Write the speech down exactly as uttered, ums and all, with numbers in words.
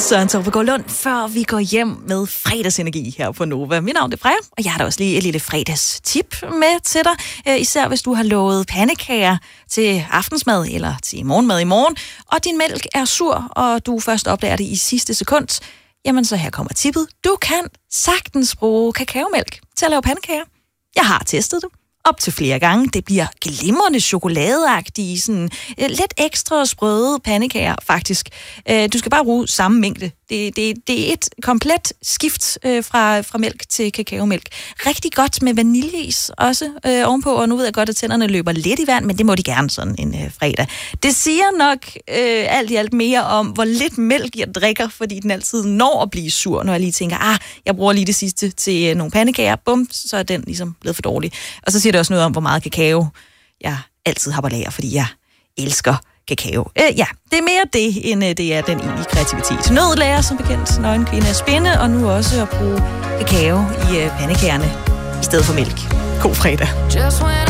Søren Tove Lund, før vi går hjem med fredagsenergi her på Nova. Mit navn er Freja, og jeg har da også lige et lille fredagstip med til dig. Især hvis du har lovet pandekager til aftensmad eller til morgenmad i morgen, og din mælk er sur, og du først opdager det i sidste sekund, jamen så her kommer tippet. Du kan sagtens bruge kakaomælk til at lave pandekager. Jeg har testet det op til flere gange. Det bliver glimrende chokoladeagtige, sådan uh, lidt ekstra sprøde pandekager, faktisk. Uh, du skal bare bruge samme mængde. Det, det, det er et komplet skift uh, fra, fra mælk til kakaomælk. Rigtig godt med vaniljeis også uh, ovenpå, og nu ved jeg godt, at tænderne løber lidt i vand, men det må de gerne sådan en uh, fredag. Det siger nok uh, alt i alt mere om, hvor lidt mælk jeg drikker, fordi den altid når at blive sur, når jeg lige tænker, ah, jeg bruger lige det sidste til uh, nogle pandekager, bum, så er den ligesom blevet for dårlig. Og så siger det også noget om, hvor meget kakao jeg altid har på lager, fordi jeg elsker kakao. Øh, ja, det er mere det, end øh, det er den egentlige kreativitet. Nød lærer som bekendt nøgen kvinde at spinde, og nu også at bruge kakao i øh, pandekagerne i stedet for mælk. God fredag.